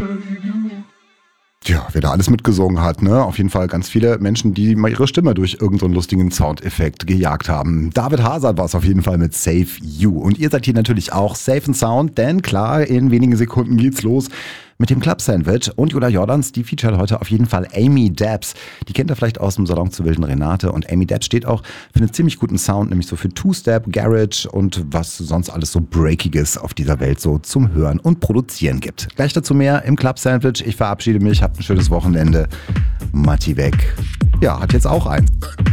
Ja, wer da alles mitgesungen hat, ne? Auf jeden Fall ganz viele Menschen, die mal ihre Stimme durch irgendeinen lustigen Soundeffekt gejagt haben. David Hazard war es auf jeden Fall mit Save You. Und ihr seid hier natürlich auch safe and sound, denn klar, in wenigen Sekunden geht's los mit dem Club Sandwich. Und Jula Jordans, die featuret heute auf jeden Fall Amy Dabbs. Die kennt ihr vielleicht aus dem Salon zur wilden Renate. Und Amy Dabbs steht auch für einen ziemlich guten Sound, nämlich so für Two-Step, Garage und was sonst alles so Breakiges auf dieser Welt so zum Hören und Produzieren gibt. Gleich dazu mehr im Club Sandwich. Ich verabschiede mich, habt ein schönes Wochenende. Matti weg. Ja, hat jetzt auch eins.